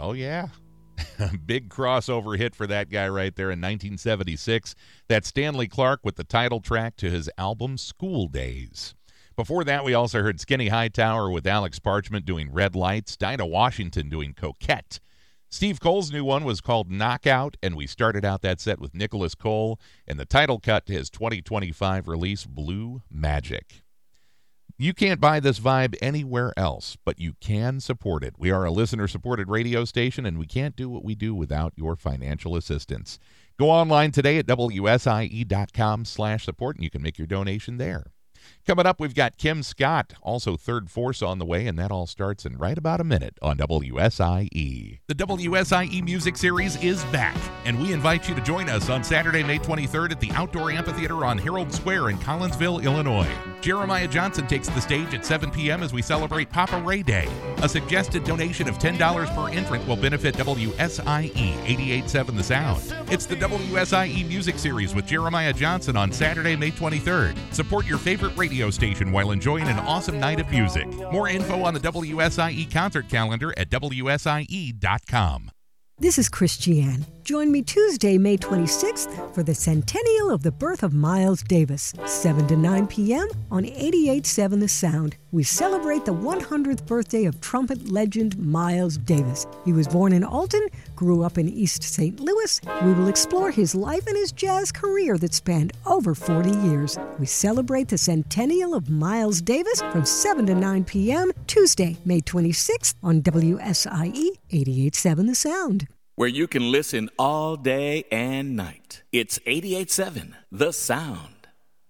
Oh, yeah. Big crossover hit for that guy right there in 1976. That's Stanley Clarke with the title track to his album School Days. Before that, we also heard Skinny Hightower with Alex Parchment doing Red Lights, Dinah Washington doing Coquette. Steve Cole's new one was called Knockout, and we started out that set with Nicholas Cole and the title cut to his 2025 release, Blue Magic. You can't buy this vibe anywhere else, but you can support it. We are a listener-supported radio station, and we can't do what we do without your financial assistance. Go online today at wsie.com/support, and you can make your donation there. Coming up, we've got Kim Scott, also Third Force on the way, and that all starts in right about a minute on WSIE. The WSIE Music Series is back, and we invite you to join us on Saturday, May 23rd at the Outdoor Amphitheater on Herald Square in Collinsville, Illinois. Jeremiah Johnson takes the stage at 7 p.m. as we celebrate Papa Ray Day. A suggested donation of $10 per entrant will benefit WSIE 88.7 The Sound. It's the WSIE Music Series with Jeremiah Johnson on Saturday, May 23rd. Support your favorite radio station while enjoying an awesome night of music. More info on the WSIE concert calendar at WSIE.com. This is Christiane. Join me Tuesday, May 26th for the centennial of the birth of Miles Davis, 7 to 9 p.m. on 88.7 The Sound. We celebrate the 100th birthday of trumpet legend Miles Davis. He was born in Alton, grew up in East St. Louis. We will explore his life and his jazz career that spanned over 40 years. We celebrate the centennial of Miles Davis from 7 to 9 p.m. Tuesday, May 26th on WSIE 88.7 The Sound. Where you can listen all day and night. It's 88.7 The Sound.